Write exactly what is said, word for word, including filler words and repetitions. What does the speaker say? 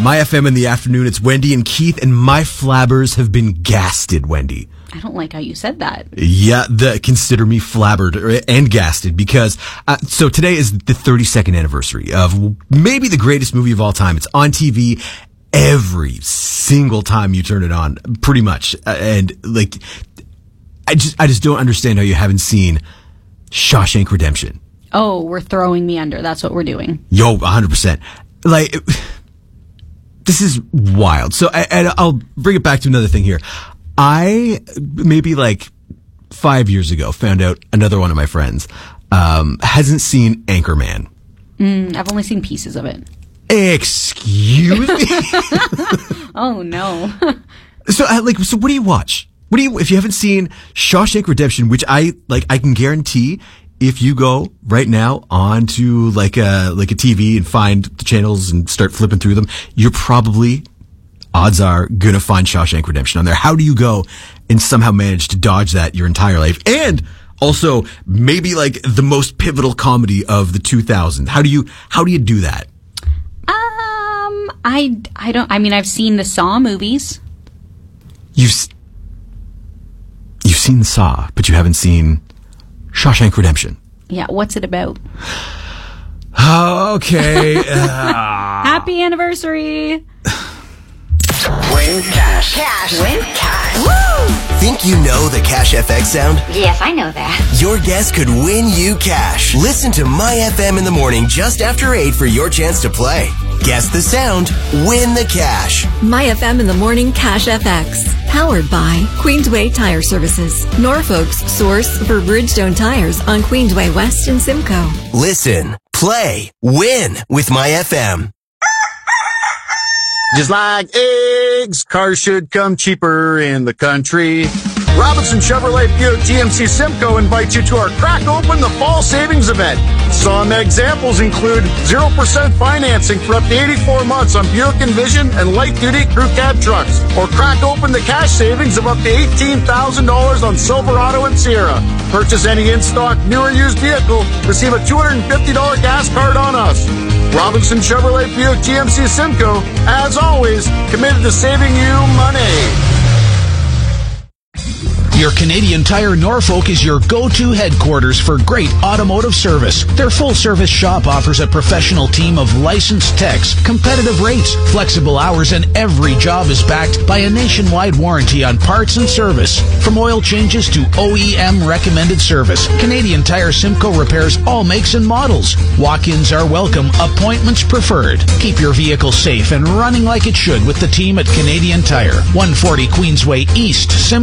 My F M in the afternoon, it's Wendy and Keith, and my flabbers have been gasted, Wendy. I don't like how you said that. Yeah, the, consider me flabbered and gasted because, uh, so today is the thirty-second anniversary of maybe the greatest movie of all time. It's on T V every single time you turn it on, pretty much. Uh, and like, I just, I just don't understand how you haven't seen Shawshank Redemption. Oh, we're throwing me under. That's what we're doing. Yo, one hundred percent. Like, this is wild. So, and I'll bring it back to another thing here. I, maybe like five years ago, found out another one of my friends um, hasn't seen Anchorman. Mm, I've only seen pieces of it. Excuse me? Oh, no. so, uh, like, so what do you watch? What do you, if you haven't seen Shawshank Redemption, which I, like, I can guarantee if you go right now onto like a, like a T V and find the channels and start flipping through them, you're probably, odds are, gonna find Shawshank Redemption on there. How do you go and somehow manage to dodge that your entire life? And also, maybe like the most pivotal comedy of the two thousands. How do you, how do you do that? Um, I, I don't, I mean, I've seen the Saw movies. You've, you've seen Saw, but you haven't seen Shawshank Redemption. Yeah, what's it about? Okay. uh, Happy anniversary. Win cash. Cash. Win cash. Woo! Think you know the Cash F X sound? Yes, I know that. Your guess could win you cash. Listen to My F M in the morning just after eight for your chance to play. Guess the sound, win the cash. My F M in the morning Cash F X. Powered by Queensway Tire Services. Norfolk's source for Bridgestone tires on Queensway West in Simcoe. Listen, play, win with My F M. Just like eggs, cars should come cheaper in the country. Robinson Chevrolet Buick G M C Simcoe invites you to our Crack Open the Fall Savings Event. Some examples include zero percent financing for up to eighty-four months on Buick Envision and light-duty crew cab trucks. Or crack open the cash savings of up to eighteen thousand dollars on Silverado and Sierra. Purchase any in-stock, new or used vehicle, receive a two hundred fifty dollars gas card on us. Robinson Chevrolet Buick G M C Simcoe, as always, committed to saving you money. Your Canadian Tire Norfolk is your go-to headquarters for great automotive service. Their full-service shop offers a professional team of licensed techs, competitive rates, flexible hours, and every job is backed by a nationwide warranty on parts and service. From oil changes to O E M recommended service, Canadian Tire Simcoe repairs all makes and models. Walk-ins are welcome, appointments preferred. Keep your vehicle safe and running like it should with the team at Canadian Tire. one forty Queensway East, Simcoe.